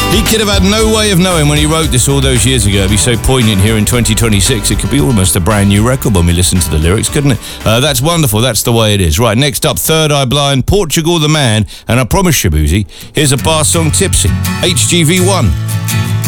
He could have had no way of knowing when he wrote this all those years ago. It'd be so poignant here in 2026. It could be almost a brand new record when we listen to the lyrics, couldn't it? That's wonderful. That's the way it is. Right, next up, Third Eye Blind, Portugal the Man, and I promise you, Boozy, here's a bar song, Tipsy, HGV1.